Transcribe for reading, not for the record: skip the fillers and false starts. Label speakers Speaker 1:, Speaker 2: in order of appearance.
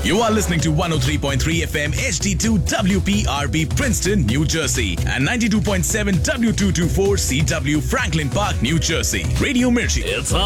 Speaker 1: You are listening to 103.3 FM HD2 WPRB Princeton, New Jersey and 92.7 W224 CW Franklin Park, New Jersey. Radio Mirchi.
Speaker 2: It's